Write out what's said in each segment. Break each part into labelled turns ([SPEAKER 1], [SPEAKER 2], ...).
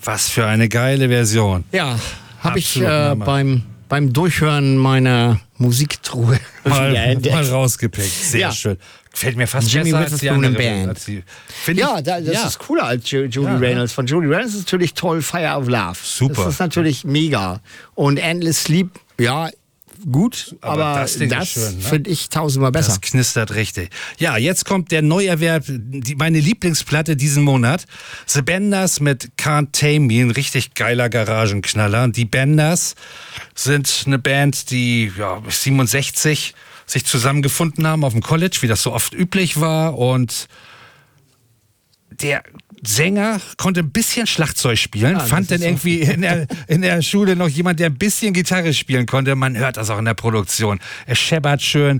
[SPEAKER 1] Was für eine geile Version.
[SPEAKER 2] Ja, habe ich
[SPEAKER 1] Absolut Hammer.
[SPEAKER 2] beim Durchhören meiner Musiktruhe
[SPEAKER 1] mal rausgepickt. Sehr
[SPEAKER 2] Ja.
[SPEAKER 1] schön. Gefällt mir fast
[SPEAKER 2] Jimmy
[SPEAKER 1] besser als die
[SPEAKER 2] Witherspoon
[SPEAKER 1] andere
[SPEAKER 2] Band.
[SPEAKER 1] als die-
[SPEAKER 2] Ja, das ist cooler als Julie Reynolds. Von Julie Reynolds ist natürlich toll Fire of Love.
[SPEAKER 1] Super.
[SPEAKER 2] Das ist natürlich mega. Und Endless Sleep, ja, gut, aber
[SPEAKER 1] das Ding ist
[SPEAKER 2] das
[SPEAKER 1] schön, ne?
[SPEAKER 2] finde ich tausendmal besser.
[SPEAKER 1] Das knistert richtig. Ja, jetzt kommt der Neuerwerb, meine Lieblingsplatte diesen Monat. The Benders mit Can't Tame Me, ein richtig geiler Garagenknaller. Und die Benders sind eine Band, die 67 sich zusammengefunden haben auf dem College, wie das so oft üblich war. Und der Sänger konnte ein bisschen Schlagzeug spielen, fand dann irgendwie in der Schule noch jemand, der ein bisschen Gitarre spielen konnte. Man hört das auch in der Produktion. Er scheppert schön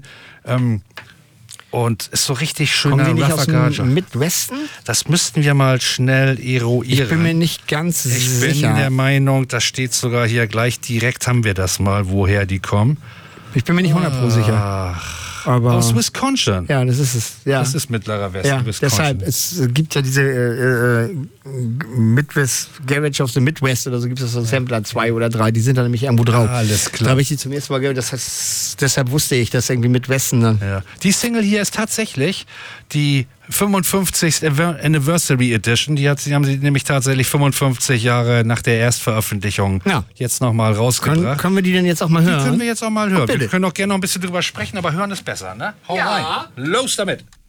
[SPEAKER 1] und ist so richtig schöner
[SPEAKER 2] Kommen die nicht aus
[SPEAKER 1] rougher Garage.
[SPEAKER 2] dem Midwesten?
[SPEAKER 1] Das müssten wir mal schnell eruieren.
[SPEAKER 2] Ich bin mir nicht ganz
[SPEAKER 1] Ich
[SPEAKER 2] sicher.
[SPEAKER 1] bin der Meinung, das steht sogar hier gleich direkt, haben wir das mal, woher die kommen.
[SPEAKER 2] Ich bin mir nicht 100% sicher. Aber
[SPEAKER 1] Aus Wisconsin.
[SPEAKER 2] ja, das ist es. Ja.
[SPEAKER 1] Das ist mittlerer Westen,
[SPEAKER 2] Ja,
[SPEAKER 1] Wisconsin.
[SPEAKER 2] deshalb, es gibt ja diese Midwest, Garage of the Midwest oder so, gibt es so Sampler 2 oder 3, die sind da nämlich irgendwo drauf.
[SPEAKER 1] Alles klar.
[SPEAKER 2] Da habe ich die zum ersten Mal gehört, deshalb wusste ich, dass irgendwie Midwesten dann.
[SPEAKER 1] Ja. Die Single hier ist tatsächlich die 55. Anniversary Edition. Die haben sie nämlich tatsächlich 55 Jahre nach der Erstveröffentlichung jetzt nochmal rausgebracht.
[SPEAKER 2] Können wir die denn jetzt auch mal hören?
[SPEAKER 1] Die können wir jetzt auch mal hören.
[SPEAKER 2] Bitte.
[SPEAKER 1] Wir können auch gerne noch ein bisschen drüber sprechen, aber hören ist besser, ne? Hau rein. Los damit!